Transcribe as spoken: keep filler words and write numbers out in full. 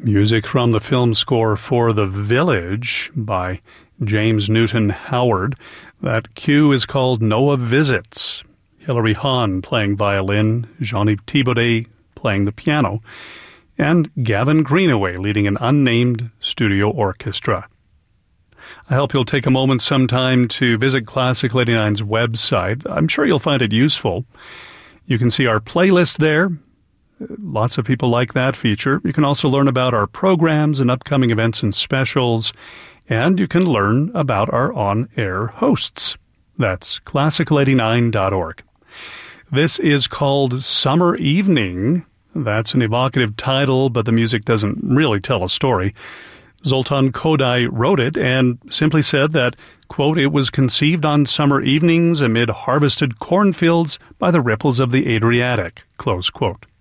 Music from the film score for The Village by James Newton Howard. That cue is called Noah Visits. Hilary Hahn playing violin, Jean-Yves Thibaudet playing the piano, and Gavin Greenaway leading an unnamed studio orchestra. I hope you'll take a moment sometime to visit Classical eighty-nine's website. I'm sure you'll find it useful. You can see our playlist there. Lots of people like that feature. You can also learn about our programs and upcoming events and specials, and you can learn about our on-air hosts. That's classical eighty-nine dot org. This is called Summer Evening. That's an evocative title, but the music doesn't really tell a story. Zoltan Kodály wrote it and simply said that, quote, it was conceived on summer evenings amid harvested cornfields by the ripples of the Adriatic, close quote.